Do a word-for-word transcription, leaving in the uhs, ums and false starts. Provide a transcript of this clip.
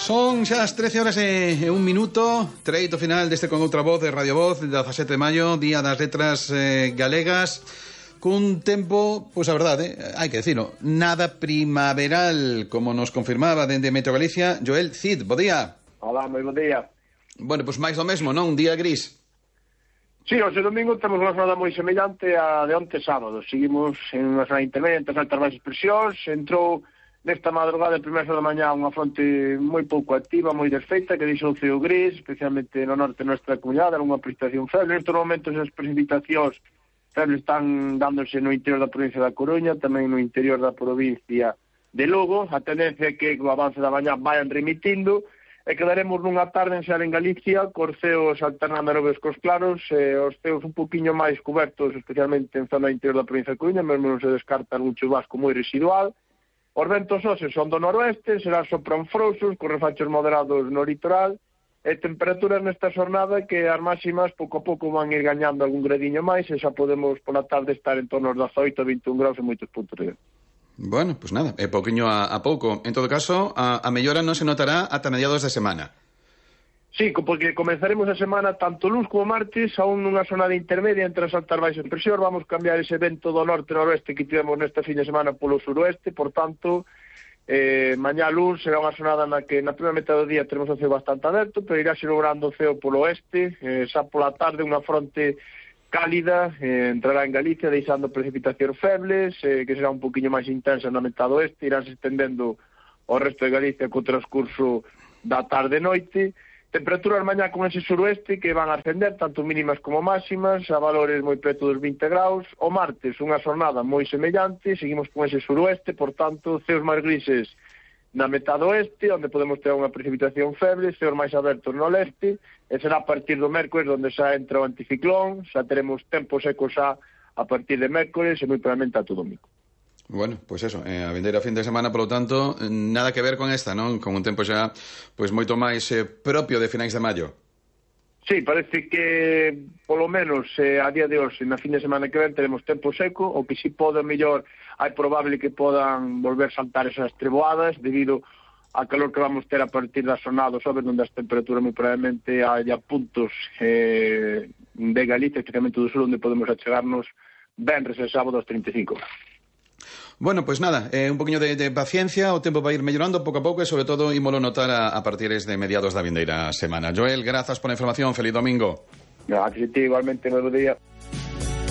Son xa as trece horas e un minuto, treito final deste Con Outra Voz de Radio Voz, de dezasete de maio, Día das Letras eh, Galegas, cun tempo, pois a verdade, hai que dicilo, nada primaveral, como nos confirmaba dende Meteo Galicia, Joel Cid, bo día. Hola, moi bo día. Bueno, pois máis do mesmo, non? Un día gris. Sí, hoxe domingo temos unha jornada moi semellante a de onte sábado. Seguimos en unha zona intermedia entre as altas baixas presións. Entrou nesta madrugada de primeira da mañá unha fronte moi pouco activa, moi desfeita, que deixou o ceo gris, especialmente no norte da nosa comunidade, era unha precipitación feble. Nestes momentos as precipitacións febles están dándose no interior da provincia da Coruña, tamén no interior da provincia de Lugo. A tendencia é que o avance da mañá vayan remitindo, e quedaremos nunha tarde en xeral en Galicia, cos ceos alternando nubes cos claros, e os ceos un poquinho máis cobertos, especialmente en zona interior da provincia de Coruña, mesmo non se descarta un chubasco moi residual. Os ventos hoxe son do noroeste, serán sopran frouxos, con refachos moderados no litoral, e temperaturas nesta xornada que as máximas pouco a pouco van ir gañando algún gradiño máis, e xa podemos pola tarde estar en torno aos dezaoito a vinte e un graus en moitos puntos de. Bueno, pois pues nada, é pouquiño a, a pouco. En todo caso, a, a mellora non se notará ata mediados de semana. Sí, porque comenzaremos a semana tanto luns como martes aún nunha zona de intermedia entre as altas baixas presións. Vamos cambiar ese vento do norte-noroeste que tivemos nesta fin de semana polo suroeste, por tanto, eh, mañá luns será unha zonada na que na primeira metade do día teremos o ceo bastante aberto, pero irá logrando o ceo polo oeste, eh, xa pola tarde unha fronte cálida, eh, entrará en Galicia deixando precipitacións febles, eh, que será un poquinho máis intensa na metade oeste, irán se estendendo ao resto de Galicia co transcurso da tarde e noite. Temperaturas mañá con ese suroeste que van a ascender, tanto mínimas como máximas, a valores moi preto dos vinte graus. O martes, unha xornada moi semellante, seguimos con ese suroeste, por tanto, ceos máis grises na metade oeste, onde podemos ter unha precipitación feble, ceos máis abertos no leste, e será a partir do mércores onde xa entra o anticiclón, xa teremos tempo seco xa a partir de mércores e moi probablemente ata o domingo. Bueno, pois pues eso, eh, a vindeira fin de semana, polo tanto, nada que ver con esta, non? Con un tempo xa pois moito máis eh, propio de finais de maio. Sí, parece que, polo menos, eh, a día de hoxe, na fin de semana que ven, teremos tempo seco, o que si pode, mellor, hai probable que podan volver saltar esas treboadas, debido a calor que vamos ter a partir das jornadas, sobre onde as temperaturas moi probablemente haya puntos eh, de Galicia, especialmente do sur, onde podemos achegarnos venres e sábado aos trinta e cinco graus. Bueno, pois pues nada, eh, un poquinho de, de paciencia, o tempo vai ir mellorando pouco a pouco e sobre todo ímolo notar a, a partires de mediados da vindeira semana. Joel, grazas pola información, feliz domingo. Gracias a ti, igualmente, bo día.